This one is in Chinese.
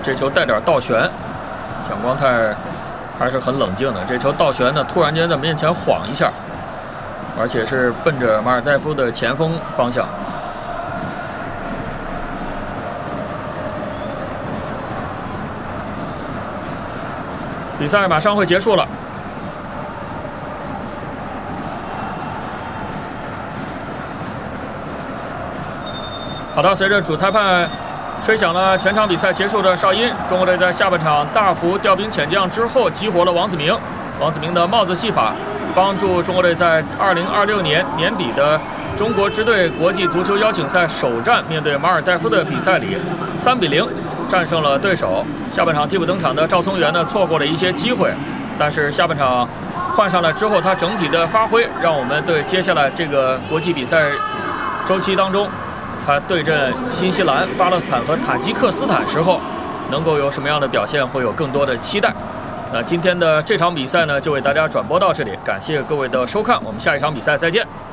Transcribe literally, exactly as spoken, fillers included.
这球带点倒悬，蒋光太还是很冷静的。这球倒悬呢，突然间在面前晃一下，而且是奔着马尔代夫的前锋方向。比赛马上会结束了。好的，随着主裁判吹响了全场比赛结束的哨音，中国队在下半场大幅调兵遣将之后，激活了王子铭。王子铭的帽子戏法，帮助中国队在二零二六年年底的中国支队国际足球邀请赛首战面对马尔代夫的比赛里，三比零战胜了对手。下半场替补登场的赵松元呢，错过了一些机会，但是下半场换上来之后，他整体的发挥让我们对接下来这个国际比赛周期当中，他对阵新西兰、巴勒斯坦和塔吉克斯坦时候，能够有什么样的表现，会有更多的期待。那今天的这场比赛呢，就为大家转播到这里，感谢各位的收看，我们下一场比赛再见。